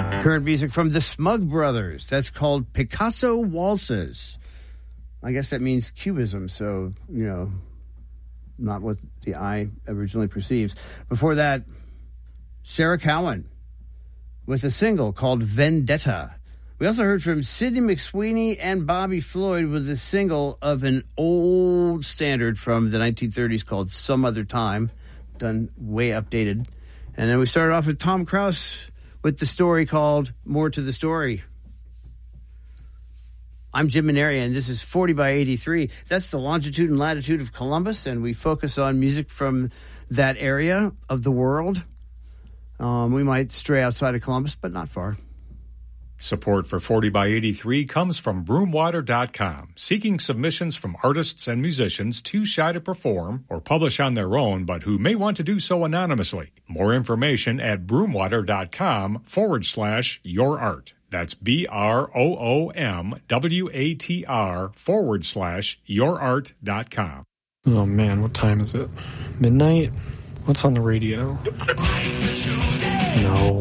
Current music from the Smug Brothers. That's called Picasso Waltzes. I guess that means cubism, so, not what the eye originally perceives. Before that, Sarah Cowan with a single called Vendetta. We also heard from Sidney McSweeney and Bobby Floyd with a single of an old standard from the 1930s called Some Other Time, done way updated. And then we started off with Tom Krause with the story called More to the Story. I'm Jim Maneri, and this is 40 by 83. That's the longitude and latitude of Columbus, and we focus on music from that area of the world. We might stray outside of Columbus, but not far. Support for 40 by 83 comes from Broomwater.com, seeking submissions from artists and musicians too shy to perform or publish on their own, but who may want to do so anonymously. More information at Broomwater.com/yourart. That's BROOMWATR/yourart.com. Oh man, what time is it? Midnight? What's on the radio? No.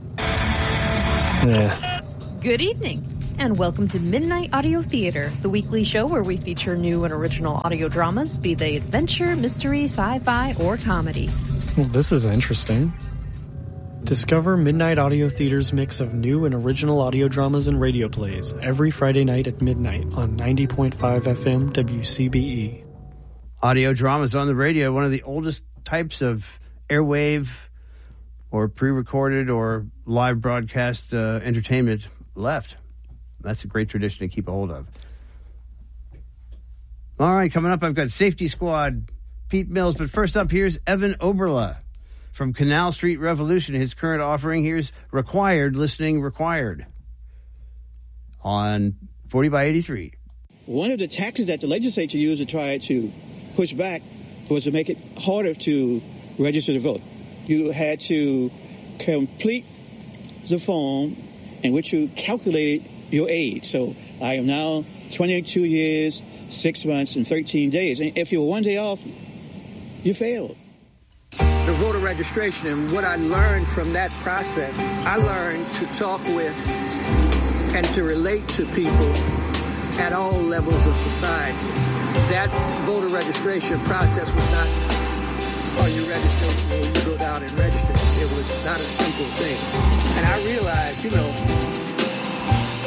Good evening, and welcome to Midnight Audio Theater, the weekly show where we feature new and original audio dramas, be they adventure, mystery, sci-fi, or comedy. Well, this is interesting. Discover Midnight Audio Theater's mix of new and original audio dramas and radio plays every Friday night at midnight on 90.5 FM WCBE. Audio dramas on the radio, one of the oldest types of airwave or pre-recorded or live broadcast entertainment left. That's a great tradition to keep a hold of. All right, coming up, I've got Safety Squad, Pete Mills, but first up, here's Evan Oberle from Canal Street Revolution. His current offering, here's Required Listening Required on 40 by 83. One of the tactics that the legislature used to try to push back was to make it harder to register to vote. You had to complete the form in which you calculated your age. So I am now 22 years, 6 months, and 13 days. And if you were one day off, you failed. The voter registration and what I learned from that process, I learned to talk with and to relate to people at all levels of society. That voter registration process was not, oh, you register, or you go down and register. It was not a simple thing. And I realized,